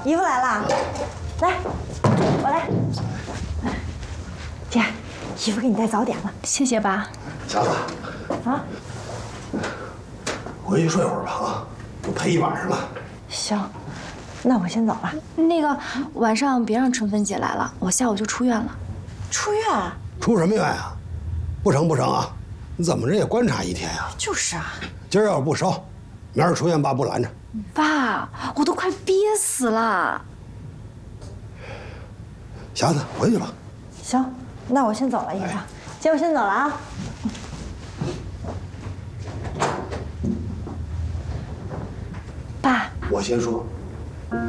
姨夫来了，来，我来。姐，姨夫给你带早点了。 谢谢爸。 霞子， 啊， 回去睡会儿吧啊，都陪一晚上了。 行，那我先走了。 那个晚上别让春芬姐来了，我下午就出院了。 出院？ 出什么院啊？不成啊！你怎么着也观察一天呀？ 就是啊。 今儿要是不烧，明儿出院爸不拦着。 爸，我都快憋死了。 霞子，回去吧。 行，那我先走了，姨夫。姐，我先走了啊。 爸， 我先说，